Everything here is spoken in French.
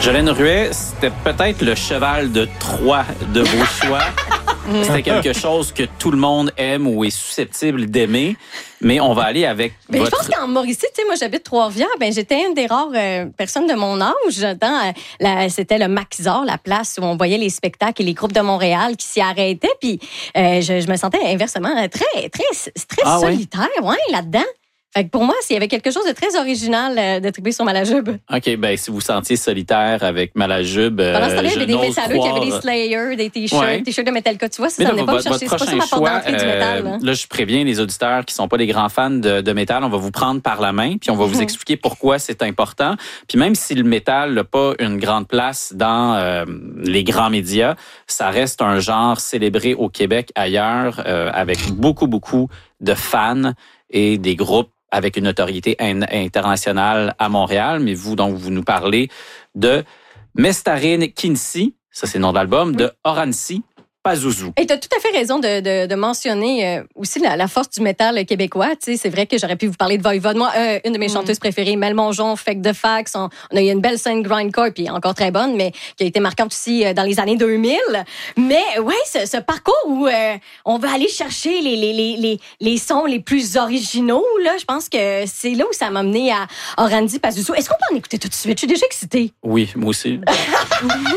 Jolene Ruet, c'était peut-être le cheval de Troie de vos choix. C'était quelque chose que tout le monde aime ou est susceptible d'aimer. Mais on va aller avec Je pense qu'en Mauricie, tu sais, moi, j'habite Trois-Rivières. J'étais une des rares personnes de mon âge. C'était le Maxor, la place où on voyait les spectacles et les groupes de Montréal qui s'y arrêtaient. Puis je me sentais inversement très solitaire, là-dedans. Fait que pour moi, s'il y avait quelque chose de très original d'attribuer sur Malajube. OK, si vous sentiez solitaire avec Malajube, pendant ce temps-là, il y avait des métalleux qui avaient des Slayer, des t-shirts de Metallica. Tu vois, ça venait pas me chercher. C'est pas ça ma porte d'entrée du métal. Là, je préviens les auditeurs qui sont pas des grands fans de métal. On va vous prendre par la main, puis on va vous expliquer pourquoi c'est important. Puis même si le métal n'a pas une grande place dans les grands médias, ça reste un genre célébré au Québec, ailleurs, avec beaucoup de fans et des groupes avec une notoriété internationale à Montréal. Mais vous nous parlez de Mestarine Kinsi, ça c'est le nom de l'album, de Orancy Pazuzu. Et tu as tout à fait raison de mentionner aussi la force du métal québécois. Tu sais, c'est vrai que j'aurais pu vous parler de Voivode. Moi, une de mes chanteuses préférées, Mel Mongeon, Fake de Fax. On a eu une belle scène grindcore, puis encore très bonne, mais qui a été marquante aussi dans les années 2000. Mais ouais, ce parcours où on va aller chercher les sons les plus originaux, là, je pense que c'est là où ça m'a mené à Orancy Pazuzu. Est-ce qu'on peut en écouter tout de suite? Je suis déjà excitée. Oui, moi aussi.